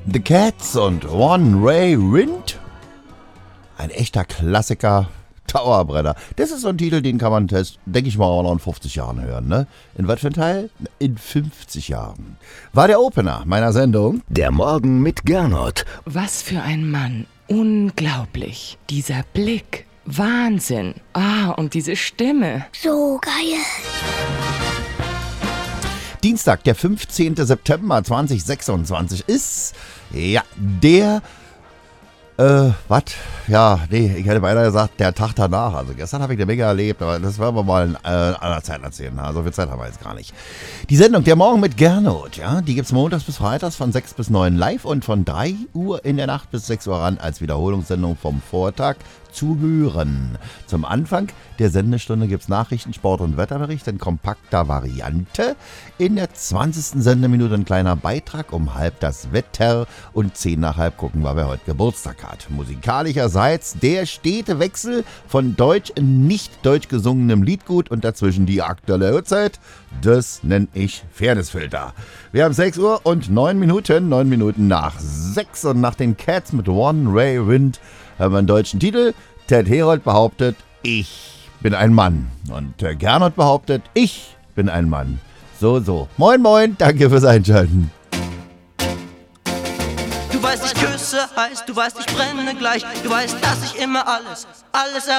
The Cats und One Ray Wind. Ein echter Klassiker, Dauerbrenner. Das ist so ein Titel, den kann man, denke ich mal, auch noch in 50 Jahren hören, ne? In was für ein Teil? In 50 Jahren. War der Opener meiner Sendung. Der Morgen mit Gernot. Was für ein Mann. Unglaublich. Dieser Blick. Wahnsinn. Und diese Stimme. So geil. Dienstag, der 15. September 2026 ist, ja, der, ich hätte beinahe gesagt, der Tag danach. Also gestern habe ich eine Menge erlebt, aber das werden wir mal in einer Zeit erzählen. Also viel Zeit haben wir jetzt gar nicht. Die Sendung Der Morgen mit Gernot, ja, die gibt es montags bis freitags von 6 bis 9 live und von 3 Uhr in der Nacht bis 6 Uhr ran als Wiederholungssendung vom Vortag zu hören. Zum Anfang der Sendestunde gibt es Nachrichten, Sport und Wetterbericht in kompakter Variante. In der 20. Sendeminute ein kleiner Beitrag um 12:30 das Wetter und 10:30 gucken wir, wer heute Geburtstag hat. Musikalischerseits der stete Wechsel von deutsch in nicht deutsch gesungenem Liedgut und dazwischen die aktuelle Uhrzeit. Das nenne ich Fairnessfilter. Wir haben 6 Uhr und 9 Minuten, 9 Minuten nach 6 und nach den Cats mit One Ray Wind haben wir einen deutschen Titel. Ted Herold behauptet, ich bin ein Mann. Und Gernot behauptet, ich bin ein Mann. So. Moin, moin, danke fürs Einschalten. Du weißt, ich küsse heiß, du weißt, ich brenne gleich. Du weißt, dass ich immer alles